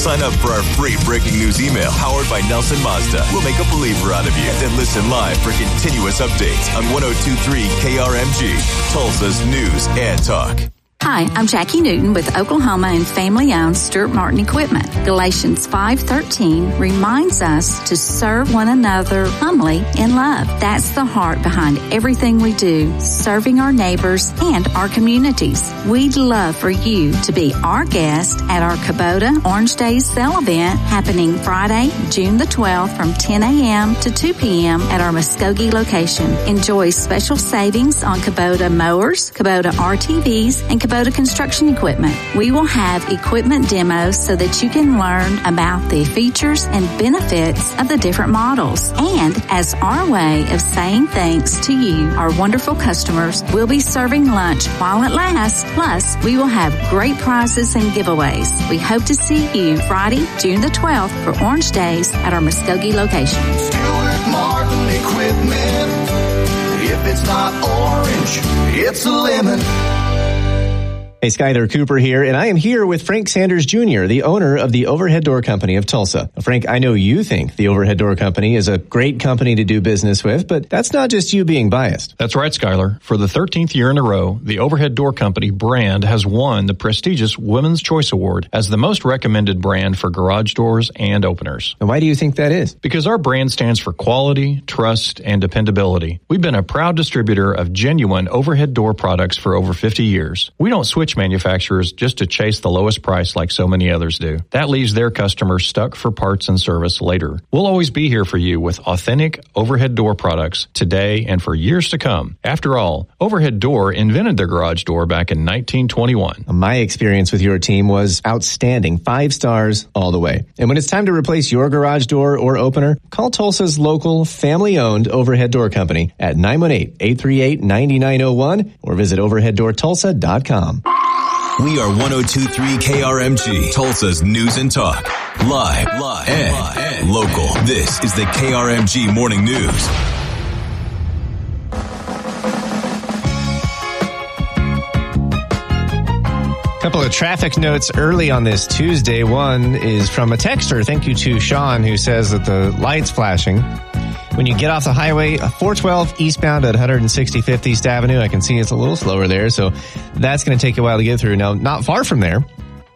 Sign up for our free breaking news email powered by Nelson Mazda. We'll make a believer out of you. Then listen live for continuous updates on 102.3 KRMG, Tulsa's News and Talk. Hi, I'm Jackie Newton with Oklahoma and family-owned Stuart Martin Equipment. Galatians 5:13 reminds us to serve one another humbly in love. That's the heart behind everything we do, serving our neighbors and our communities. We'd love for you to be our guest at our Kubota Orange Days sale event happening Friday, June the 12th from 10 a.m. to 2 p.m. at our Muskogee location. Enjoy special savings on Kubota mowers, Kubota RTVs, and Kubota construction equipment. We will have equipment demos so that you can learn about the features and benefits of the different models. And as our way of saying thanks to you, our wonderful customers, we'll be serving lunch while it lasts. Plus, we will have great prizes and giveaways. We hope to see you Friday, June the 12th for Orange Days at our Muskogee location. Stuart Martin Equipment. If it's not orange, it's a lemon. Hey, Skyler Cooper here, and I am here with Frank Sanders Jr., the owner of the Overhead Door Company of Tulsa. Frank, I know you think the Overhead Door Company is a great company to do business with, but that's not just you being biased. That's right, Skyler. For the 13th year in a row, the Overhead Door Company brand has won the prestigious Women's Choice Award as the most recommended brand for garage doors and openers. And why do you think that is? Because our brand stands for quality, trust, and dependability. We've been a proud distributor of genuine overhead door products for over 50 years. We don't switch manufacturers just to chase the lowest price like so many others do. That leaves their customers stuck for parts and service later. We'll always be here for you with authentic overhead door products today and for years to come. After all, Overhead Door invented the garage door back in 1921. My experience with your team was outstanding. 5 stars all the way. And when it's time to replace your garage door or opener, call Tulsa's local family-owned Overhead Door Company at 918-838-9901 or visit overheaddoortulsa.com. We are 102.3 KRMG, Tulsa's News and Talk. Live and local. This is the KRMG Morning News. Couple of traffic notes early on this Tuesday. One is from a texter. Thank you to Sean, who says that the light's flashing when you get off the highway, 412 eastbound at 165th East Avenue. I can see it's a little slower there, so that's going to take a while to get through. Now, not far from there,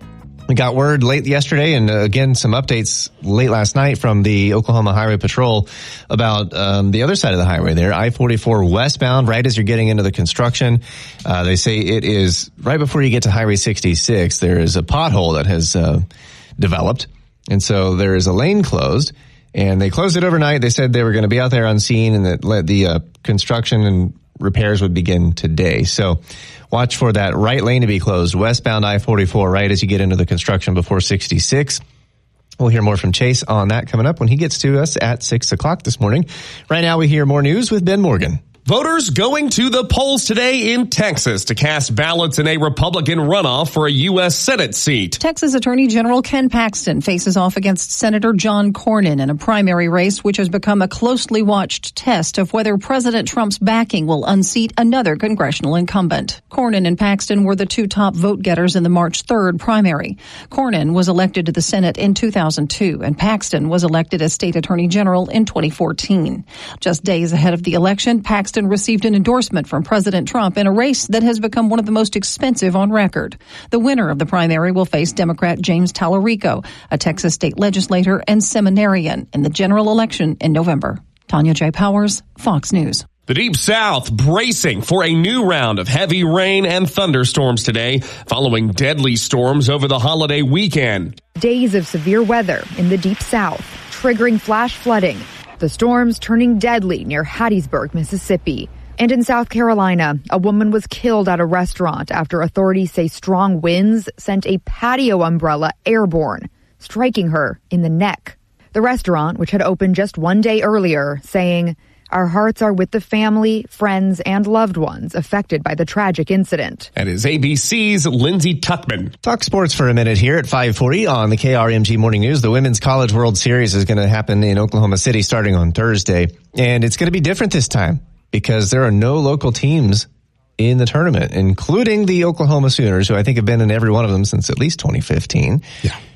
we got word late yesterday and again some updates late last night from the Oklahoma Highway Patrol about the other side of the highway there, I-44 westbound, right as you're getting into the construction. They say it is right before you get to Highway 66. There is a pothole that has developed, and so there is a lane closed. And they closed it overnight. They said they were going to be out there on scene and that the construction and repairs would begin today. So watch for that right lane to be closed, westbound I-44, right as you get into the construction before 66. We'll hear more from Chase on that coming up when he gets to us at 6 o'clock this morning. Right now we hear more news with Ben Morgan. Voters going to the polls today in Texas to cast ballots in a Republican runoff for a U.S. Senate seat. Texas Attorney General Ken Paxton faces off against Senator John Cornyn in a primary race which has become a closely watched test of whether President Trump's backing will unseat another congressional incumbent. Cornyn and Paxton were the two top vote getters in the March 3rd primary. Cornyn was elected to the Senate in 2002 and Paxton was elected as state attorney general in 2014. Just days ahead of the election, Paxton received an endorsement from President Trump in a race that has become one of the most expensive on record. The winner of the primary will face Democrat James Tallarico, a Texas state legislator and seminarian, in the general election in November. Tanya J. Powers, Fox News. The Deep South bracing for a new round of heavy rain and thunderstorms today, following deadly storms over the holiday weekend. Days of severe weather in the Deep South, triggering flash flooding. The storms turning deadly near Hattiesburg, Mississippi. And in South Carolina, a woman was killed at a restaurant after authorities say strong winds sent a patio umbrella airborne, striking her in the neck. The restaurant, which had opened just one day earlier, saying, "Our hearts are with the family, friends, and loved ones affected by the tragic incident." That is ABC's Lindsay Tuckman. Talk sports for a minute here at 5:40 on the KRMG Morning News. The Women's College World Series is going to happen in Oklahoma City starting on Thursday. And it's going to be different this time because there are no local teams in the tournament, including the Oklahoma Sooners, who I think have been in every one of them since at least 2015. Yeah.